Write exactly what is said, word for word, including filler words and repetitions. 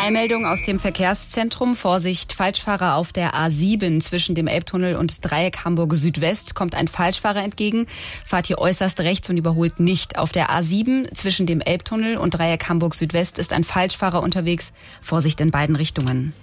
Eilmeldung aus dem Verkehrszentrum. Vorsicht, Falschfahrer auf der A sieben zwischen dem Elbtunnel und Dreieck Hamburg Südwest. Kommt ein Falschfahrer entgegen. Fahrt hier äußerst rechts und überholt nicht. Auf der A sieben zwischen dem Elbtunnel und Dreieck Hamburg Südwest ist ein Falschfahrer unterwegs. Vorsicht in beiden Richtungen.